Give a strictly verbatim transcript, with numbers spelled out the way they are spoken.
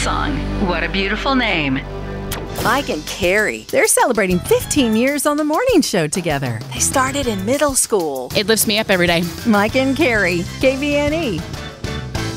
song. What a beautiful name. Mike and Carrie. They're celebrating fifteen years on the morning show together. They started in middle school. It lifts me up every day. Mike and Carrie, K V N E.